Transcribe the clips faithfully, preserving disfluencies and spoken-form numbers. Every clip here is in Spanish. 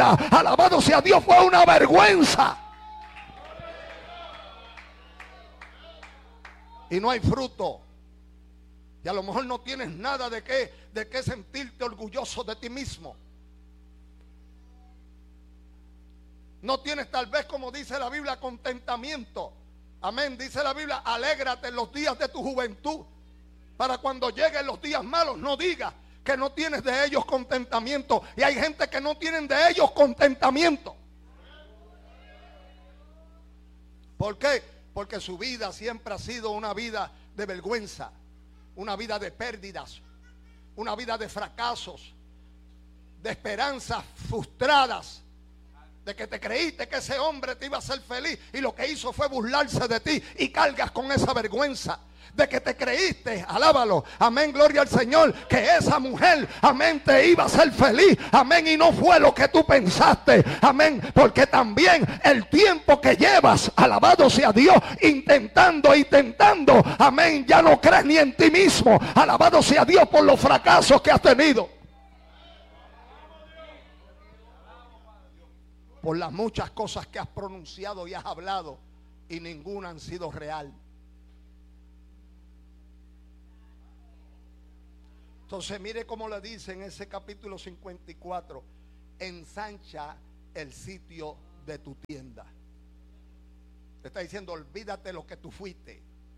vida, alabado sea Dios, fue una vergüenza. Y no hay fruto. Y a lo mejor no tienes nada de qué, de qué sentirte orgulloso de ti mismo. No tienes tal vez, como dice la Biblia, contentamiento. Amén, dice la Biblia, alégrate en los días de tu juventud, para cuando lleguen los días malos no digas que no tienes de ellos contentamiento. Y hay gente que no tienen de ellos contentamiento. ¿Por qué? Porque su vida siempre ha sido una vida de vergüenza, una vida de pérdidas, una vida de fracasos, de esperanzas frustradas, de que te creíste que ese hombre te iba a hacer feliz y lo que hizo fue burlarse de ti y cargas con esa vergüenza. De que te creíste, alábalo, amén, gloria al Señor, que esa mujer, amén, te iba a hacer feliz, amén, y no fue lo que tú pensaste, amén, porque también el tiempo que llevas, alabado sea Dios, intentando, intentando, amén, ya no crees ni en ti mismo, alabado sea Dios por los fracasos que has tenido, por las muchas cosas que has pronunciado y has hablado y ninguna han sido real. Entonces mire cómo le dice en ese capítulo cincuenta y cuatro, ensancha el sitio de tu tienda. Te está diciendo, olvídate lo que tú fuiste.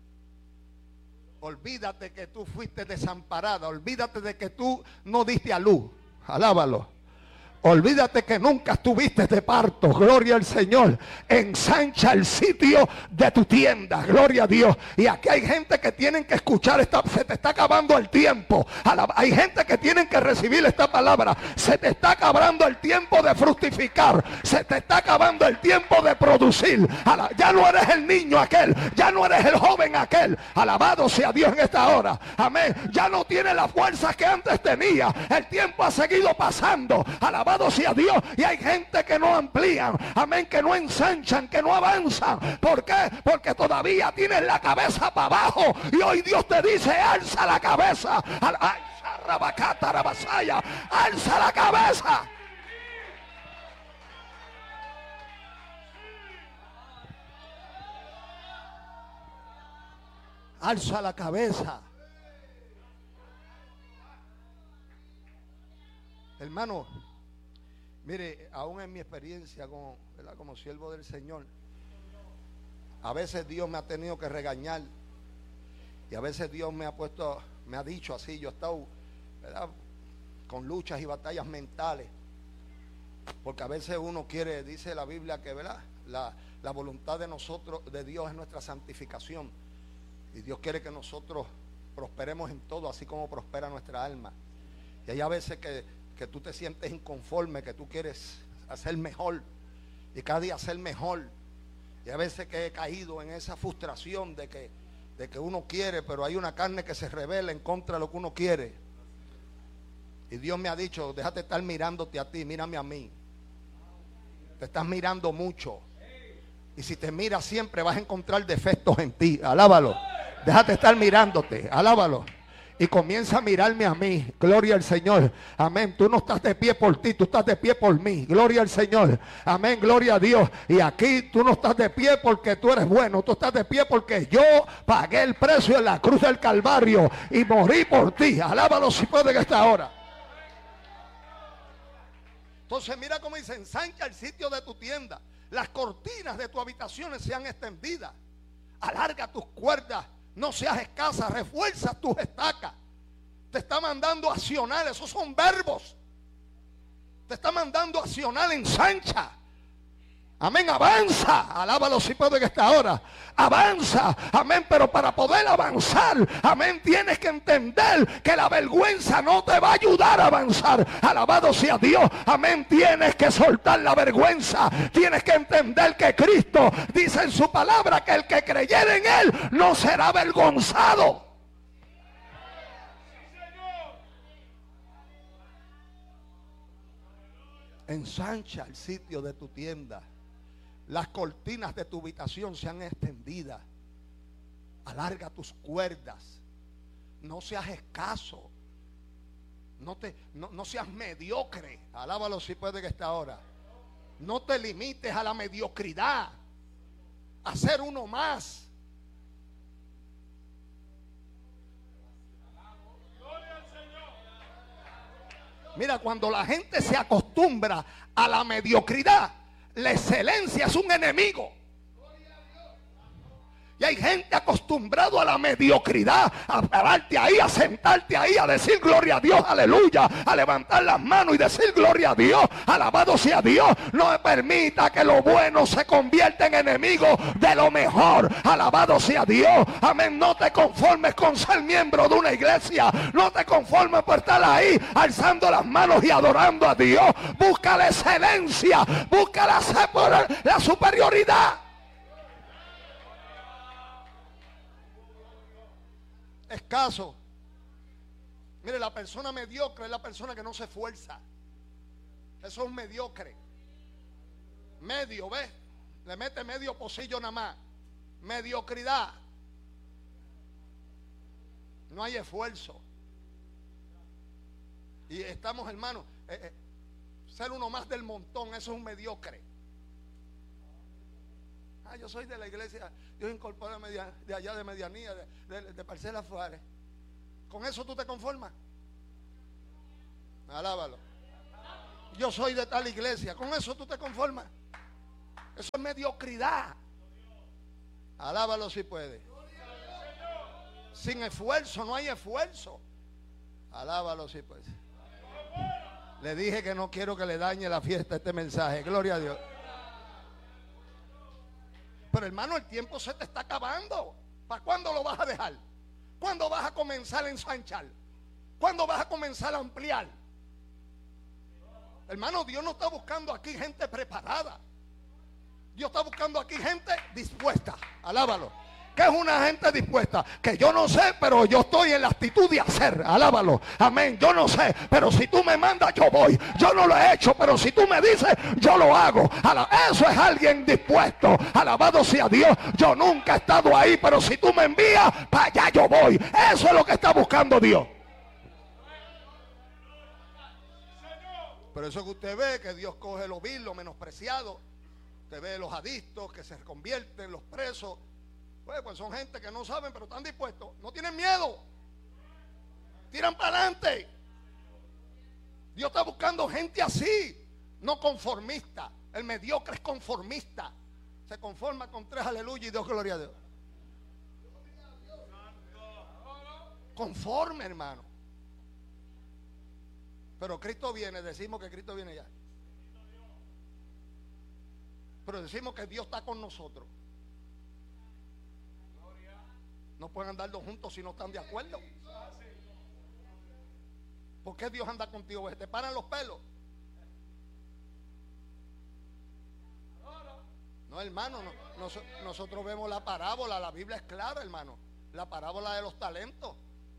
Olvídate que tú fuiste desamparada. Olvídate de que tú no diste a luz. Alábalo. Olvídate que nunca estuviste de parto, gloria al Señor. Ensancha el sitio de tu tienda, gloria a Dios. Y aquí hay gente que tienen que escuchar esta, se te está acabando el tiempo. Hay gente que tienen que recibir esta palabra. Se te está acabando el tiempo de fructificar. Se te está acabando el tiempo de producir. Ya no eres el niño aquel, ya no eres el joven aquel. Alabado sea Dios en esta hora. Amén. Ya no tienes las fuerzas que antes tenía. El tiempo ha seguido pasando. Alabado sea Dios, y hay gente que no amplían, amén, que no ensanchan, que no avanzan. ¿Por qué? Porque todavía tienes la cabeza para abajo, y hoy Dios te dice, alza la cabeza, alza la cabeza. Alza la cabeza. Hermano, mire, aún en mi experiencia como, ¿verdad?, como siervo del Señor, a veces Dios me ha tenido que regañar y a veces Dios me ha puesto, me ha dicho así, yo he estado, ¿verdad?, con luchas y batallas mentales, porque a veces uno quiere, dice la Biblia que, ¿verdad?, la, la voluntad de nosotros, de Dios, es nuestra santificación, y Dios quiere que nosotros prosperemos en todo, así como prospera nuestra alma. Y hay a veces que que tú te sientes inconforme, que tú quieres hacer mejor y cada día hacer mejor, y a veces que he caído en esa frustración de que, de que uno quiere, pero hay una carne que se rebela en contra de lo que uno quiere, y Dios me ha dicho, déjate estar mirándote a ti, mírame a mí, te estás mirando mucho, y si te miras siempre vas a encontrar defectos en ti, alábalo, déjate estar mirándote, alábalo. Y comienza a mirarme a mí, gloria al Señor, amén. Tú no estás de pie por ti, tú estás de pie por mí, gloria al Señor, amén, gloria a Dios. Y aquí tú no estás de pie porque tú eres bueno, tú estás de pie porque yo pagué el precio en la cruz del Calvario y morí por ti. Alábalo si puede que esta hora. Entonces mira cómo dice, ensancha el sitio de tu tienda, las cortinas de tu habitación sean extendidas, alarga tus cuerdas, no seas escasa, refuerza tus estacas. Te está mandando a accionar, esos son verbos. Te está mandando a accionar, ensancha. Amén, avanza. Alábalo si puede que esta hora. Avanza, amén, pero para poder avanzar, amén, tienes que entender que la vergüenza no te va a ayudar a avanzar. Alabado sea Dios, amén, tienes que soltar la vergüenza. Tienes que entender que Cristo dice en su palabra que el que creyere en Él no será avergonzado. Ensancha el sitio de tu tienda. Las cortinas de tu habitación sean extendidas. Alarga tus cuerdas. No seas escaso. No, te, no, no seas mediocre. Alábalo si puede que esta hora. No te limites a la mediocridad, a ser uno más. Mira, cuando la gente se acostumbra a la mediocridad, la excelencia es un enemigo. Y hay gente acostumbrado a la mediocridad, a pararte ahí, a sentarte ahí, a decir gloria a Dios, aleluya, a levantar las manos y decir gloria a Dios, alabado sea Dios. No me permita que lo bueno se convierta en enemigo de lo mejor, alabado sea Dios. Amén. No te conformes con ser miembro de una iglesia, no te conformes por estar ahí alzando las manos y adorando a Dios. Busca la excelencia, busca la, la superioridad. Escaso. Mire, la persona mediocre es la persona que no se esfuerza. Eso es un mediocre. Medio, ¿ves? Le mete medio pocillo nada más. Mediocridad. No hay esfuerzo. Y estamos, hermanos, eh, eh, ser uno más del montón, eso es un mediocre. Ah, yo soy de la iglesia, yo incorporé de, de allá de Medianía, de, de, de Parcela Fuárez. ¿Con eso tú te conformas? Alábalo. Yo soy de tal iglesia, ¿con eso tú te conformas? Eso es mediocridad. Alábalo si puede. Sin esfuerzo, no hay esfuerzo. Alábalo si puede. Le dije que no quiero que le dañe la fiesta este mensaje. Gloria a Dios. Pero hermano, el tiempo se te está acabando. ¿Para cuándo lo vas a dejar? ¿Cuándo vas a comenzar a ensanchar? ¿Cuándo vas a comenzar a ampliar? Hermano, Dios no está buscando aquí gente preparada. Dios está buscando aquí gente dispuesta. Alábalo. ¿Qué es una gente dispuesta? Que yo no sé, pero yo estoy en la actitud de hacer. Alábalo. Amén. Yo no sé, pero si tú me mandas, yo voy. Yo no lo he hecho, pero si tú me dices, yo lo hago. Eso es alguien dispuesto. Alabado sea Dios. Yo nunca he estado ahí, pero si tú me envías, para allá yo voy. Eso es lo que está buscando Dios. Pero eso que usted ve, que Dios coge los vil, los menospreciados. Usted ve los adictos que se convierten, los presos. Pues, pues son gente que no saben, pero están dispuestos. No tienen miedo. Tiran para adelante. Dios está buscando gente así, no conformista. El mediocre es conformista. Se conforma con tres aleluya y dos gloria a Dios. Conforme, hermano. Pero Cristo viene, decimos que Cristo viene ya. Pero decimos que Dios está con nosotros. No pueden andar dos juntos si no están de acuerdo. ¿Por qué Dios anda contigo? ¿Te paran los pelos? No, hermano, no, nos, nosotros vemos la parábola. La Biblia es clara, hermano. La parábola de los talentos.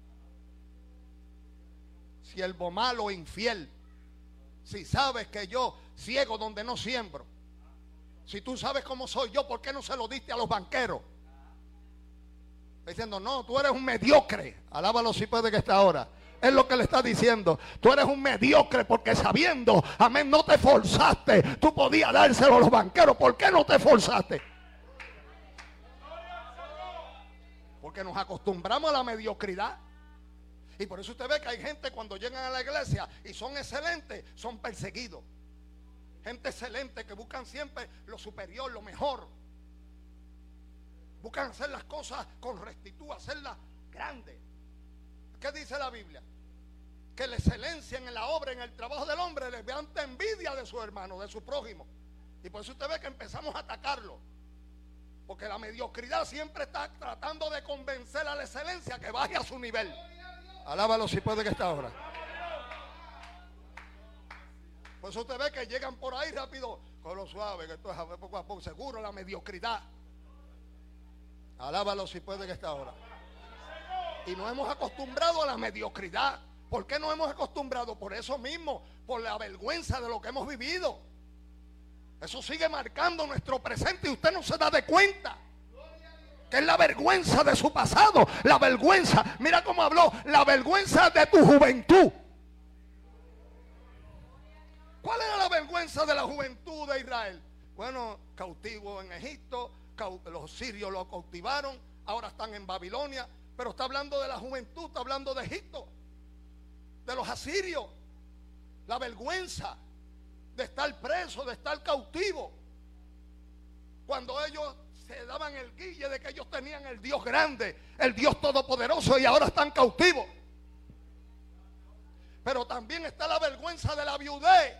Siervo malo, infiel. Si sabes que yo ciego donde no siembro. Si tú sabes cómo soy yo, ¿por qué no se lo diste a los banqueros? Diciendo, no, tú eres un mediocre. Alábalo si puede que está ahora. Es lo que le está diciendo. Tú eres un mediocre porque sabiendo, amén, no te forzaste. Tú podías dárselo a los banqueros. ¿Por qué no te forzaste? Porque nos acostumbramos a la mediocridad. Y por eso usted ve que hay gente cuando llegan a la iglesia y son excelentes, son perseguidos. Gente excelente que buscan siempre lo superior, lo mejor. Buscan hacer las cosas con rectitud, hacerlas grandes. ¿Qué dice la Biblia? Que la excelencia en la obra, en el trabajo del hombre, les levanta envidia de su hermano, de su prójimo. Y por eso usted ve que empezamos a atacarlo. Porque la mediocridad siempre está tratando de convencer a la excelencia que baje a su nivel. Alábalo si puede que está ahora. Por eso usted ve que llegan por ahí rápido, con lo suave, que esto es poco a poco, seguro la mediocridad. Alábalo si puede que está ahora. Y nos hemos acostumbrado a la mediocridad. ¿Por qué nos hemos acostumbrado? Por eso mismo, por la vergüenza de lo que hemos vivido. Eso sigue marcando nuestro presente y usted no se da de cuenta. Que es la vergüenza de su pasado. La vergüenza, mira cómo habló, la vergüenza de tu juventud. ¿Cuál era la vergüenza de la juventud de Israel? Bueno, cautivo en Egipto, los sirios lo cautivaron, ahora están en Babilonia, pero está hablando de la juventud, está hablando de Egipto, de los asirios. La vergüenza de estar preso, de estar cautivo, cuando ellos se daban el guille de que ellos tenían el Dios grande, el Dios todopoderoso, y ahora están cautivos. Pero también está la vergüenza de la viudez,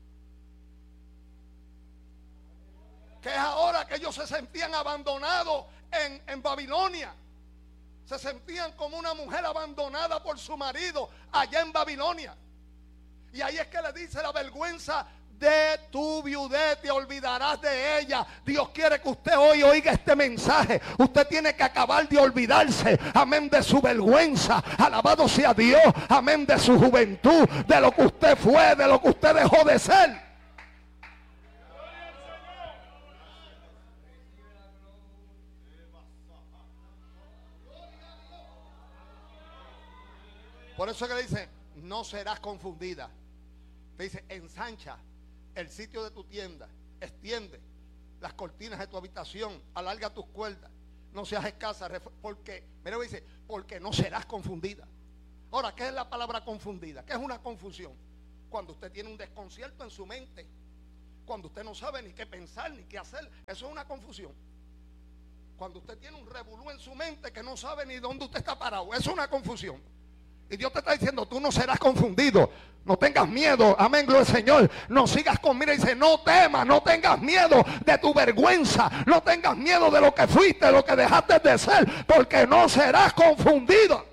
que es ahora que ellos se sentían abandonados en, en Babilonia. Se sentían como una mujer abandonada por su marido allá en Babilonia. Y ahí es que le dice la vergüenza de tu viudez, te olvidarás de ella. Dios quiere que usted hoy oiga este mensaje. Usted tiene que acabar de olvidarse, amén, de su vergüenza. Alabado sea Dios, amén, de su juventud, de lo que usted fue, de lo que usted dejó de ser. Por eso es que le dice, no serás confundida. Te dice, ensancha el sitio de tu tienda, extiende las cortinas de tu habitación, alarga tus cuerdas, no seas escasa, porque, mira, dice, porque no serás confundida. Ahora, ¿qué es la palabra confundida? ¿Qué es una confusión? Cuando usted tiene un desconcierto en su mente, cuando usted no sabe ni qué pensar, ni qué hacer, eso es una confusión. Cuando usted tiene un revolú en su mente que no sabe ni dónde usted está parado, eso es una confusión. Y Dios te está diciendo, tú no serás confundido. No tengas miedo. Amén, gloria al Señor. No sigas con mira y dice, no temas, no tengas miedo de tu vergüenza. No tengas miedo de lo que fuiste, de lo que dejaste de ser. Porque no serás confundido.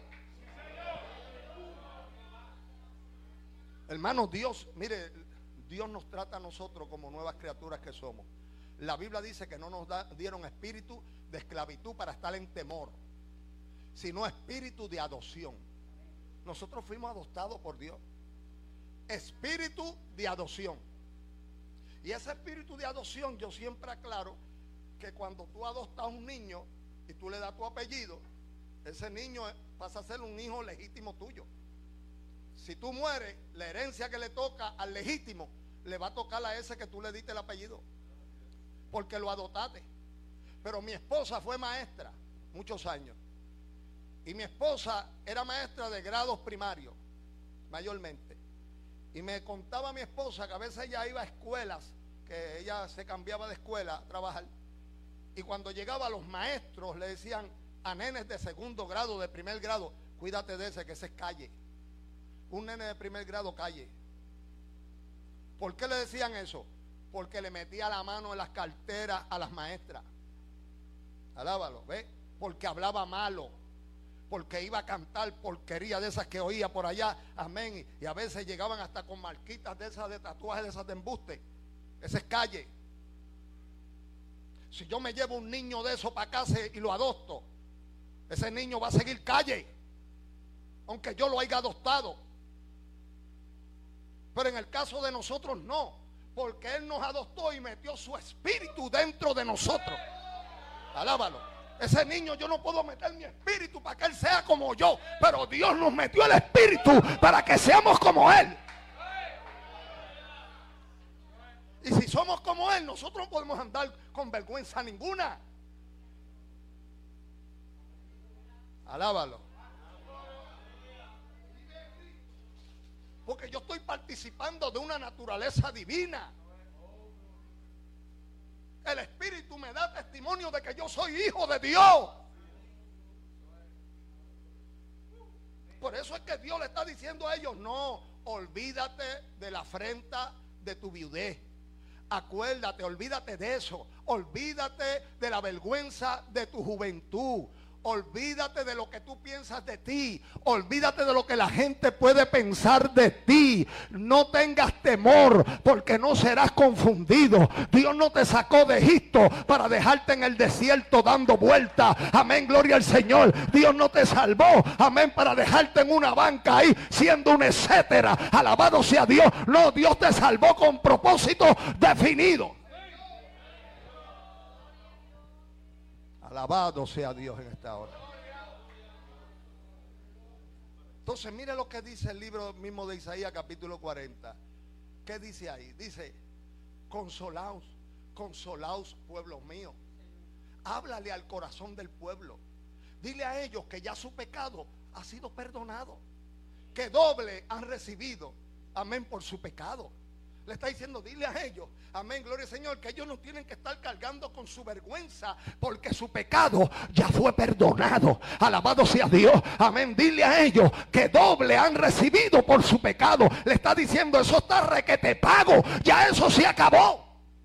Hermanos, Dios, mire, Dios nos trata a nosotros como nuevas criaturas que somos. La Biblia dice que no nos da, dieron espíritu de esclavitud para estar en temor, sino espíritu de adopción. Nosotros fuimos adoptados por Dios. Espíritu de adopción. Y ese espíritu de adopción, yo siempre aclaro que cuando tú adoptas a un niño y tú le das tu apellido, ese niño pasa a ser un hijo legítimo tuyo. Si tú mueres, la herencia que le toca al legítimo le va a tocar a ese que tú le diste el apellido, porque lo adoptaste. Pero mi esposa fue maestra muchos años. Y mi esposa era maestra de grados primarios, mayormente. Y me contaba mi esposa que a veces ella iba a escuelas, que ella se cambiaba de escuela a trabajar. Y cuando llegaba, los maestros le decían a nenes de segundo grado, de primer grado, cuídate de ese, que ese es calle. Un nene de primer grado, calle. ¿Por qué le decían eso? Porque le metía la mano en las carteras a las maestras. Alábalo, ¿ves? Porque hablaba malo. Porque iba a cantar porquería de esas que oía por allá, amén, y a veces llegaban hasta con marquitas de esas de tatuajes, de esas de embuste. Esa es calle. Si yo me llevo un niño de eso para casa y lo adopto, ese niño va a seguir calle, aunque yo lo haya adoptado. Pero en el caso de nosotros no, porque Él nos adoptó y metió su espíritu dentro de nosotros. Alábalo. Ese niño yo no puedo meter mi espíritu para que él sea como yo, pero Dios nos metió el espíritu para que seamos como Él. Y si somos como Él, nosotros no podemos andar con vergüenza ninguna. Alábalo. Porque yo estoy participando de una naturaleza divina. El Espíritu me da testimonio de que yo soy hijo de Dios. Por eso es que Dios le está diciendo a ellos, no, olvídate de la afrenta de tu viudez. Acuérdate, olvídate de eso. Olvídate de la vergüenza de tu juventud. Olvídate de lo que tú piensas de ti. Olvídate de lo que la gente puede pensar de ti. No tengas temor, porque no serás confundido. Dios no te sacó de Egipto para dejarte en el desierto dando vueltas. Amén, gloria al Señor. Dios no te salvó, amén, para dejarte en una banca ahí siendo un etcétera. Alabado sea Dios. No, Dios te salvó con propósito definido. Alabado sea Dios en esta hora. Entonces mire lo que dice el libro mismo de Isaías capítulo cuarenta. ¿Qué dice ahí? Dice, consolaos, consolaos, pueblo mío. Háblale al corazón del pueblo. Dile a ellos que ya su pecado ha sido perdonado, que doble han recibido, amén, por su pecado. Le está diciendo, dile a ellos, amén, gloria al Señor, que ellos no tienen que estar cargando con su vergüenza, porque su pecado ya fue perdonado. Alabado sea Dios, amén. Dile a ellos que doble han recibido por su pecado. Le está diciendo, eso está requete pago, ya eso se acabó.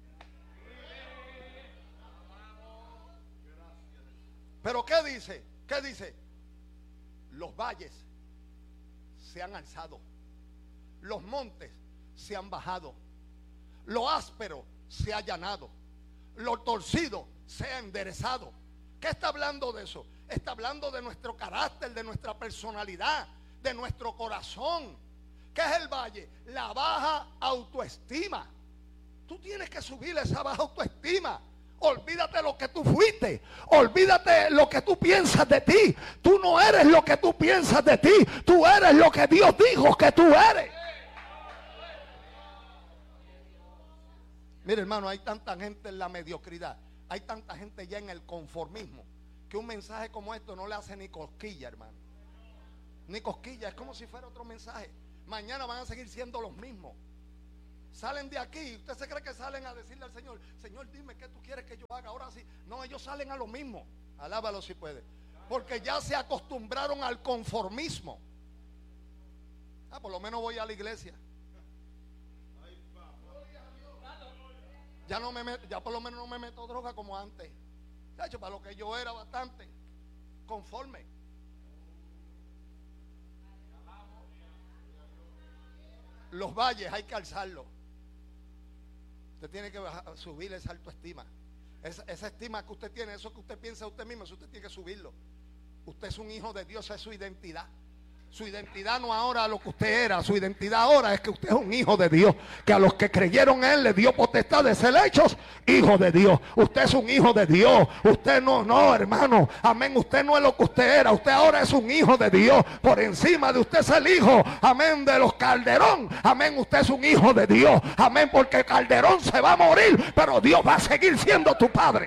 Pero ¿qué dice? ¿Qué dice? Los valles se han alzado, los montes se han bajado, lo áspero se ha allanado, lo torcido se ha enderezado. ¿Qué está hablando de eso? Está hablando de nuestro carácter, de nuestra personalidad, de nuestro corazón. ¿Qué es el valle? La baja autoestima. Tú tienes que subir esa baja autoestima. Olvídate lo que tú fuiste. Olvídate lo que tú piensas de ti. Tú no eres lo que tú piensas de ti. Tú eres lo que Dios dijo que tú eres. Mire, hermano, hay tanta gente en la mediocridad, hay tanta gente ya en el conformismo, que un mensaje como esto no le hace ni cosquilla, hermano. Ni cosquilla, es como si fuera otro mensaje. Mañana van a seguir siendo los mismos. Salen de aquí, usted se cree que salen a decirle al Señor, Señor, dime qué tú quieres que yo haga. Ahora sí, no, ellos salen a lo mismo. Alábalo si puede, porque ya se acostumbraron al conformismo. Ah, por lo menos voy a la iglesia. Ya no me meto, ya por lo menos no me meto droga como antes. De hecho, para lo que yo era bastante conforme. Los valles hay que alzarlos. Usted tiene que bajar, subir esa autoestima. Esa, esa estima que usted tiene, eso que usted piensa de usted mismo, eso usted tiene que subirlo. Usted es un hijo de Dios, esa es su identidad. Su identidad no ahora lo que usted era, su identidad ahora es que usted es un hijo de Dios, que a los que creyeron en Él le dio potestad de ser hechos hijo de Dios. Usted es un hijo de Dios. Usted no, no, hermano, amén, usted no es lo que usted era, usted ahora es un hijo de Dios. Por encima de usted es el hijo, amén, de los Calderón, amén, usted es un hijo de Dios, amén, porque Calderón se va a morir, pero Dios va a seguir siendo tu padre.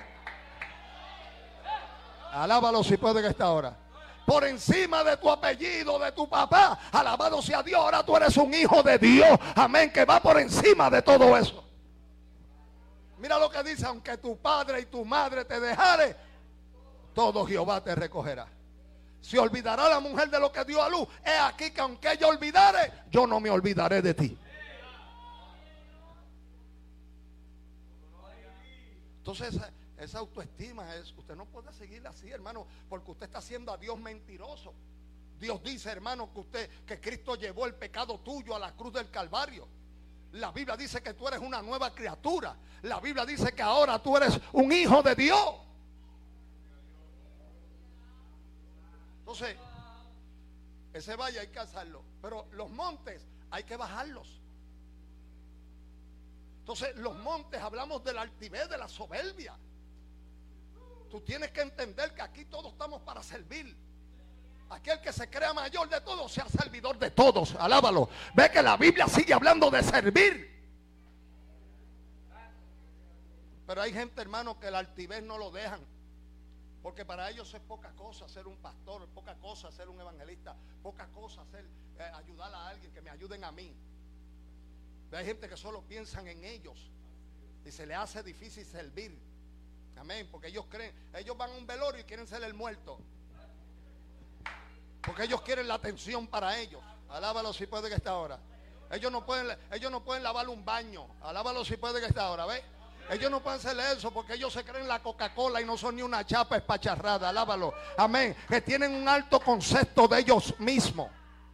Alábalo si puede que esta hora. Por encima de tu apellido, de tu papá, alabado sea Dios, ahora tú eres un hijo de Dios, amén, que va por encima de todo eso. Mira lo que dice, aunque tu padre y tu madre te dejare, todo Jehová te recogerá. Se olvidará la mujer de lo que dio a luz. He aquí que aunque ella olvidare, yo no me olvidaré de ti. Entonces esa autoestima es, usted no puede seguir así, hermano, porque usted está haciendo a Dios mentiroso. Dios dice, hermano, que usted, que Cristo llevó el pecado tuyo a la cruz del Calvario. La Biblia dice que tú eres una nueva criatura. La Biblia dice que ahora tú eres un hijo de Dios. Entonces, ese valle hay que alzarlo, pero los montes hay que bajarlos. Entonces, los montes, hablamos de la altivez, de la soberbia. Tú tienes que entender que aquí todos estamos para servir. Aquel que se crea mayor de todos sea servidor de todos. Alábalo. Ve que la Biblia sigue hablando de servir. Pero hay gente, hermano, que la altivez no lo dejan, porque para ellos es poca cosa ser un pastor, poca cosa ser un evangelista, poca cosa ser eh, ayudar a alguien, que me ayuden a mí. Hay gente que solo piensan en ellos y se les hace difícil servir. Amén, porque ellos creen, ellos van a un velorio y quieren ser el muerto, porque ellos quieren la atención para ellos. Alábalo si puede que esta hora. Ellos no pueden, ellos no pueden lavar un baño. Alábalo si puede que esta hora, ¿ves? Ellos no pueden hacer eso porque ellos se creen la Coca-Cola y no son ni una chapa espacharrada. Alábalo, amén, que tienen un alto concepto de ellos mismos.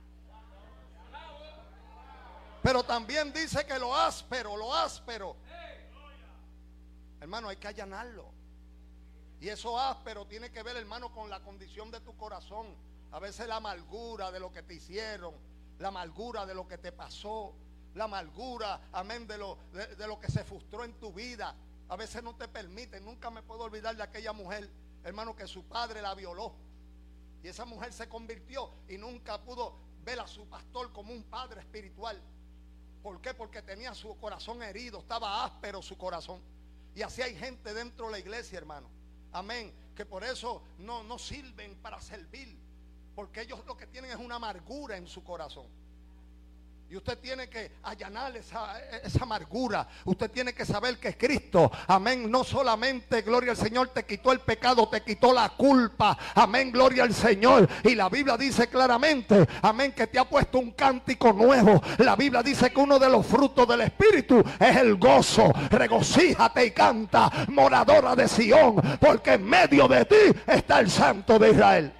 Pero también dice que lo áspero, lo áspero, hermano, hay que allanarlo. Y eso áspero tiene que ver, hermano, con la condición de tu corazón. A veces la amargura de lo que te hicieron, la amargura de lo que te pasó, la amargura, amén, de lo, de, de lo que se frustró en tu vida. A veces no te permite. Nunca me puedo olvidar de aquella mujer, hermano, que su padre la violó. Y esa mujer se convirtió y nunca pudo ver a su pastor como un padre espiritual. ¿Por qué? Porque tenía su corazón herido, estaba áspero su corazón. Y así hay gente dentro de la iglesia, hermano. Amén. Que por eso no, no sirven para servir. Porque ellos lo que tienen es una amargura en su corazón. Y usted tiene que allanar esa, esa amargura. Usted tiene que saber que Cristo, amén, no solamente, gloria al Señor, te quitó el pecado, te quitó la culpa. Amén, gloria al Señor. Y la Biblia dice claramente, amén, que te ha puesto un cántico nuevo. La Biblia dice que uno de los frutos del Espíritu es el gozo. Regocíjate y canta, moradora de Sión, porque en medio de ti está el Santo de Israel.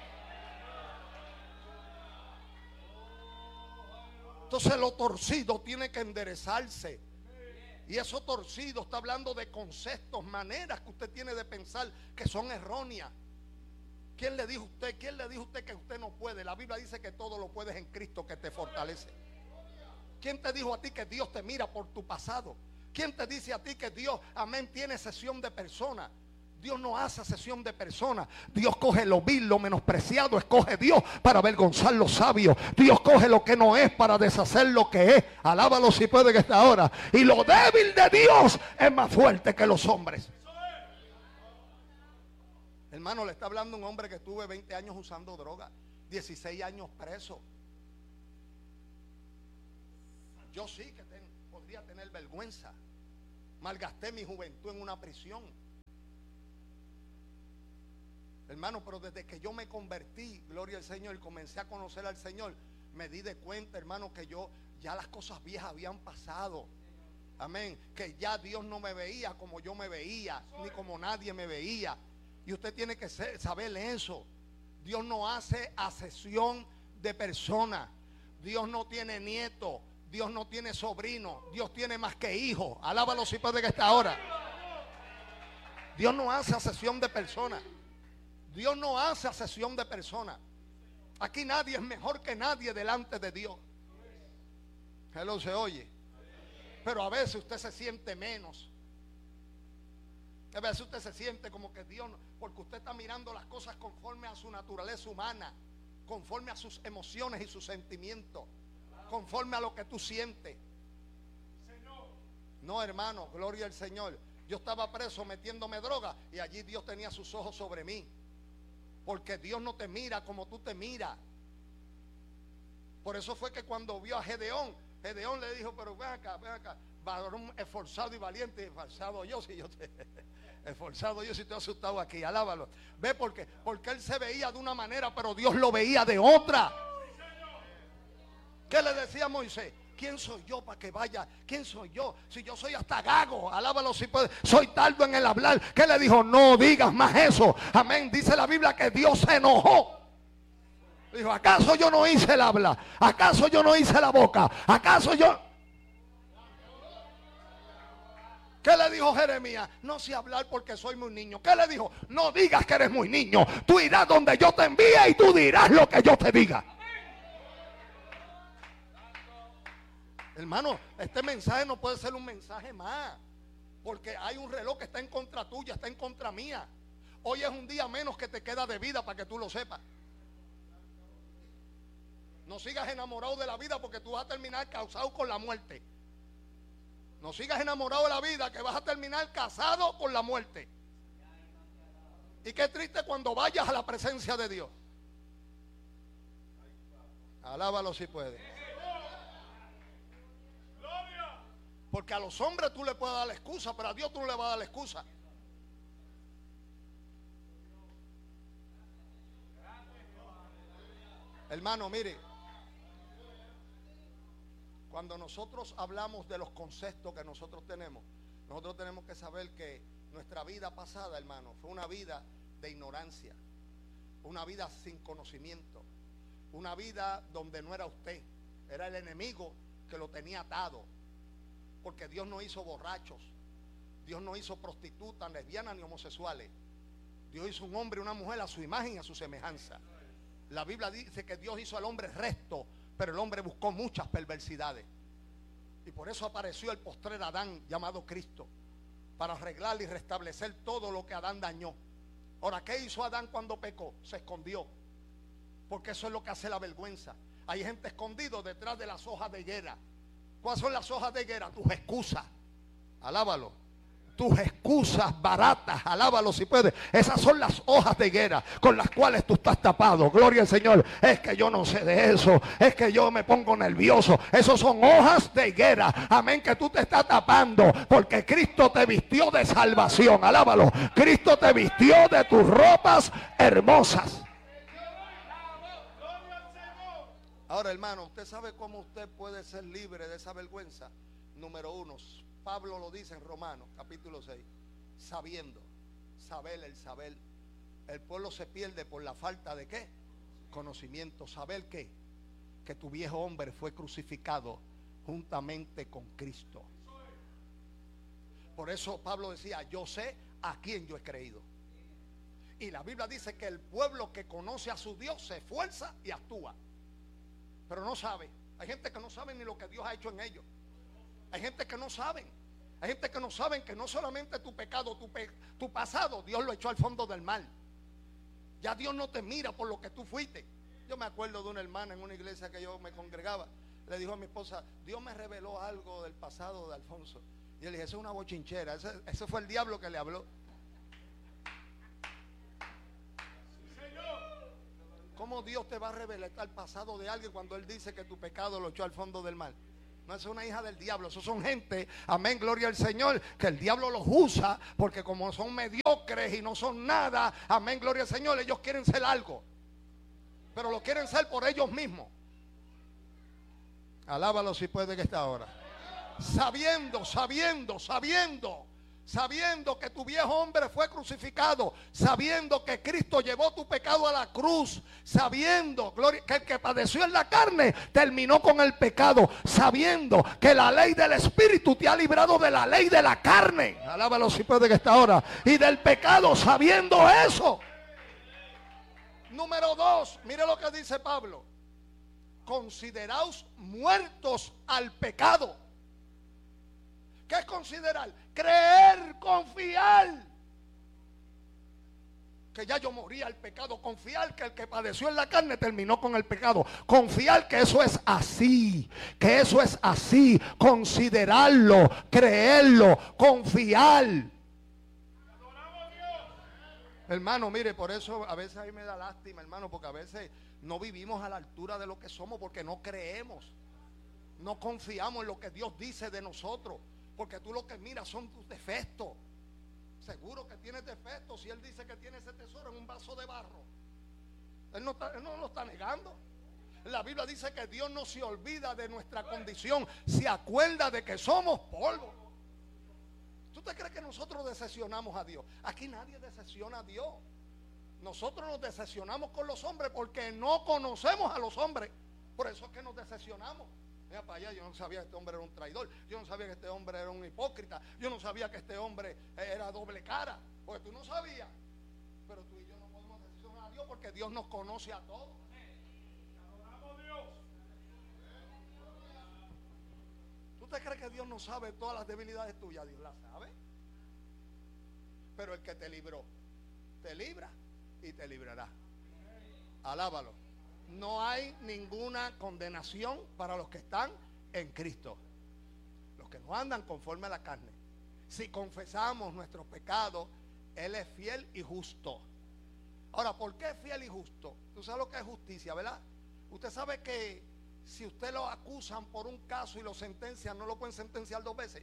Entonces lo torcido tiene que enderezarse. Y eso torcido está hablando de conceptos, maneras que usted tiene de pensar que son erróneas. ¿Quién le dijo a usted? ¿Quién le dijo a usted que usted no puede? La Biblia dice que todo lo puedes en Cristo que te fortalece. ¿Quién te dijo a ti que Dios te mira por tu pasado? ¿Quién te dice a ti que Dios, amén, tiene sesión de personas? Dios no hace sesión de personas. Dios coge lo vil, lo menospreciado, escoge Dios para avergonzar lo sabio. Dios coge lo que no es para deshacer lo que es. Alábalo si puede que esta hora. Y lo débil de Dios es más fuerte que los hombres. Hermano, le está hablando un hombre que estuve veinte años usando droga, dieciséis años preso. Yo sí que ten, podría tener vergüenza. Malgasté mi juventud en una prisión. Hermano, pero desde que yo me convertí, gloria al Señor, y comencé a conocer al Señor, me di de cuenta, hermano, que yo, ya las cosas viejas habían pasado. Amén. Que ya Dios no me veía como yo me veía, ni como nadie me veía. Y usted tiene que ser, saber eso. Dios no hace acepción de personas. Dios no tiene nieto. Dios no tiene sobrino. Dios tiene más que hijo. Alábalo si puede que esta ahora. Dios no hace acepción de personas. Dios no hace acepción de personas. Aquí nadie es mejor que nadie delante de Dios. Hello, se oye. Pero a veces usted se siente menos. A veces usted se siente como que Dios, porque usted está mirando las cosas conforme a su naturaleza humana, conforme a sus emociones y sus sentimientos, conforme a lo que tú sientes. No, hermano, gloria al Señor. Yo estaba preso metiéndome droga y allí Dios tenía sus ojos sobre mí. Porque Dios no te mira como tú te miras. Por eso fue que cuando vio a Gedeón, Gedeón le dijo, pero ven acá, ven acá, varón esforzado y valiente. Esforzado yo, si yo te, esforzado yo, si te he asustado aquí, alábalo. Ve, porque, porque él se veía de una manera, pero Dios lo veía de otra. ¿Qué le decía a Moisés? ¿Quién soy yo para que vaya? ¿Quién soy yo? Si yo soy hasta gago, alábalo si puede. Soy tardo en el hablar. ¿Qué le dijo? No digas más eso. Amén. Dice la Biblia que Dios se enojó. Dijo, ¿acaso yo no hice el habla? ¿Acaso yo no hice la boca? ¿Acaso yo? ¿Qué le dijo Jeremías? No sé hablar porque soy muy niño. ¿Qué le dijo? No digas que eres muy niño. Tú irás donde yo te envíe y tú dirás lo que yo te diga. Hermano, este mensaje no puede ser un mensaje más. Porque hay un reloj que está en contra tuya, está en contra mía. Hoy es un día menos que te queda de vida para que tú lo sepas. No sigas enamorado de la vida porque tú vas a terminar causado con la muerte. No sigas enamorado de la vida que vas a terminar casado con la muerte. Y qué triste cuando vayas a la presencia de Dios. Alábalo si puedes. Porque a los hombres tú le puedes dar la excusa, pero a Dios tú no le vas a dar la excusa. Hermano, mire, cuando nosotros hablamos de los conceptos que nosotros tenemos, nosotros tenemos que saber que nuestra vida pasada, hermano, fue una vida de ignorancia, una vida sin conocimiento, una vida donde no era usted, era el enemigo que lo tenía atado. Porque Dios no hizo borrachos, Dios no hizo prostitutas, lesbianas ni homosexuales. Dios hizo un hombre y una mujer a su imagen y a su semejanza. La Biblia dice que Dios hizo al hombre recto, pero el hombre buscó muchas perversidades. Y por eso apareció el postrer Adán llamado Cristo, para arreglar y restablecer todo lo que Adán dañó. Ahora, ¿qué hizo Adán cuando pecó? Se escondió, porque eso es lo que hace la vergüenza. Hay gente escondido detrás de las hojas de higuera. ¿Cuáles son las hojas de higuera? Tus excusas. Alábalo. Tus excusas baratas, alábalo si puedes. Esas son las hojas de higuera con las cuales tú estás tapado. Gloria al Señor. Es que yo no sé de eso. Es que yo me pongo nervioso. Esos son hojas de higuera. Amén, que tú te estás tapando. Porque Cristo te vistió de salvación. Alábalo. Cristo te vistió de tus ropas hermosas. Ahora, hermano, ¿usted sabe cómo usted puede ser libre de esa vergüenza? Número uno, Pablo lo dice en Romanos capítulo seis, sabiendo, saber, el saber. El pueblo se pierde por la falta de ¿qué? Conocimiento. ¿Saber qué? Que tu viejo hombre fue crucificado juntamente con Cristo. Por eso Pablo decía, yo sé a quién yo he creído. Y la Biblia dice que el pueblo que conoce a su Dios se esfuerza y actúa, pero no sabe. Hay gente que no sabe ni lo que Dios ha hecho en ellos. Hay gente que no saben. Hay gente que no saben que no solamente tu pecado, tu, pe tu pasado, Dios lo echó al fondo del mar. Ya Dios no te mira por lo que tú fuiste. Yo me acuerdo de una hermana en una iglesia que yo me congregaba. Le dijo a mi esposa, Dios me reveló algo del pasado de Alfonso. Y yo le dije, eso es una bochinchera. Ese, ese fue el diablo que le habló. ¿Cómo Dios te va a revelar el pasado de alguien cuando Él dice que tu pecado lo echó al fondo del mar? No es una hija del diablo. Esos son gente, amén, gloria al Señor, que el diablo los usa porque como son mediocres y no son nada, amén, gloria al Señor, ellos quieren ser algo, pero lo quieren ser por ellos mismos. Alábalo si puede que está ahora. Sabiendo, sabiendo, sabiendo Sabiendo que tu viejo hombre fue crucificado, sabiendo que Cristo llevó tu pecado a la cruz, sabiendo, gloria, que el que padeció en la carne terminó con el pecado, sabiendo que la ley del Espíritu te ha librado de la ley de la carne. Alábalo si puede que está ahora. Y del pecado, sabiendo eso. Número dos, mire lo que dice Pablo. Consideraos muertos al pecado. ¿Qué es considerar? Creer, confiar que ya yo moría al pecado. Confiar que el que padeció en la carne terminó con el pecado. Confiar que eso es así, que eso es así. Considerarlo, creerlo, confiar. Hermano, mire, por eso a veces a mí me da lástima, hermano, porque a veces no vivimos a la altura de lo que somos porque no creemos. No confiamos en lo que Dios dice de nosotros. Porque tú lo que miras son tus defectos. Seguro que tienes defectos. Si Él dice que tiene ese tesoro en un vaso de barro, Él no, está, él no lo está negando. La Biblia dice que Dios no se olvida de nuestra condición. Se acuerda de que somos polvo. ¿Tú te crees que nosotros decepcionamos a Dios? Aquí nadie decepciona a Dios. Nosotros nos decepcionamos con los hombres porque no conocemos a los hombres. Por eso es que nos decepcionamos. Mira para allá, yo no sabía que este hombre era un traidor. Yo no sabía que este hombre era un hipócrita. Yo no sabía que este hombre era doble cara. Porque tú no sabías. Pero tú y yo no podemos decepcionar a Dios porque Dios nos conoce a todos. Adoramos a Dios. ¿Tú te crees que Dios no sabe todas las debilidades tuyas? Dios las sabe. Pero el que te libró, te libra y te librará. Alábalo. No hay ninguna condenación para los que están en Cristo, los que no andan conforme a la carne. Si confesamos nuestros pecados, Él es fiel y justo. Ahora, ¿por qué es fiel y justo? Tú sabes lo que es justicia, ¿verdad? Usted sabe que si usted lo acusan por un caso y lo sentencian, no lo pueden sentenciar dos veces.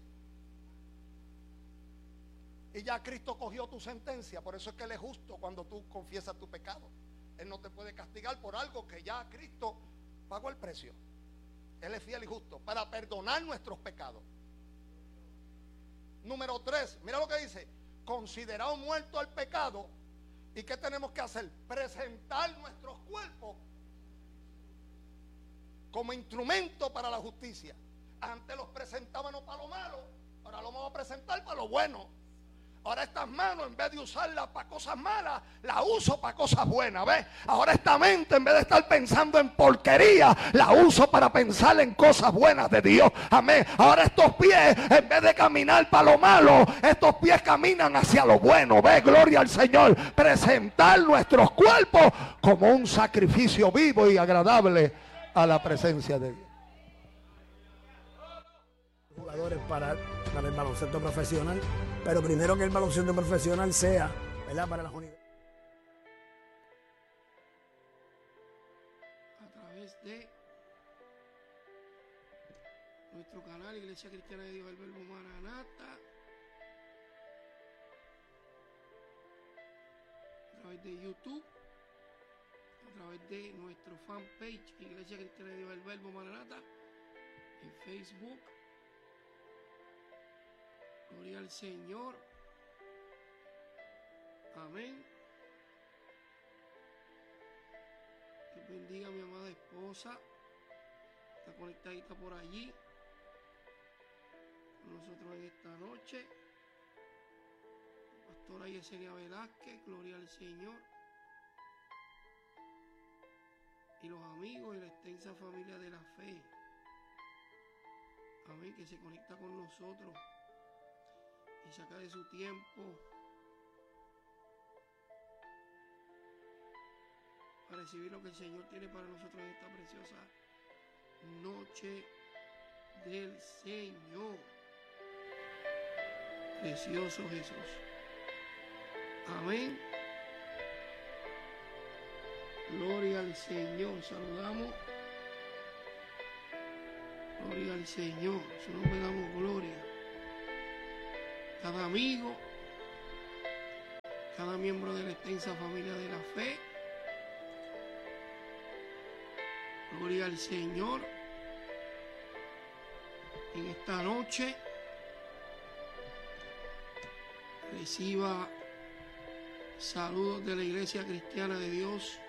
Y ya Cristo cogió tu sentencia. Por eso es que Él es justo cuando tú confiesas tu pecado. Él no te puede castigar por algo que ya Cristo pagó el precio. Él es fiel y justo para perdonar nuestros pecados. Número tres, mira lo que dice: considerado muerto al pecado. ¿Y qué tenemos que hacer? Presentar nuestros cuerpos como instrumento para la justicia. Antes los presentábamos para lo malo, ahora los vamos a presentar para lo bueno. Ahora estas manos, en vez de usarlas para cosas malas, las uso para cosas buenas, ¿ves? Ahora esta mente, en vez de estar pensando en porquería, la uso para pensar en cosas buenas de Dios. Amén. Ahora estos pies, en vez de caminar para lo malo, estos pies caminan hacia lo bueno, ¿ves? Gloria al Señor. Presentar nuestros cuerpos como un sacrificio vivo y agradable a la presencia de Dios. jugadores para, para el baloncesto profesional, pero primero que el baloncesto profesional sea, ¿verdad?, para las universidades. A través de nuestro canal Iglesia Cristiana de Dios del Verbo Maranata, a través de YouTube, a través de nuestro fanpage Iglesia Cristiana de Dios del Verbo Maranata, en Facebook. Gloria al Señor. Amén. Dios bendiga a mi amada esposa. Está conectadita por allí con nosotros en esta noche. Pastora Yesenia Velázquez, gloria al Señor. Y los amigos y la extensa familia de la fe. Amén, que se conecta con nosotros y saca de su tiempo para recibir lo que el Señor tiene para nosotros en esta preciosa noche del Señor. Precioso Jesús. Amén. Gloria al Señor. Saludamos. Gloria al Señor. Su nombre damos gloria. Cada amigo, cada miembro de la extensa familia de la fe. Gloria al Señor. En esta noche reciba saludos de la Iglesia Cristiana de Dios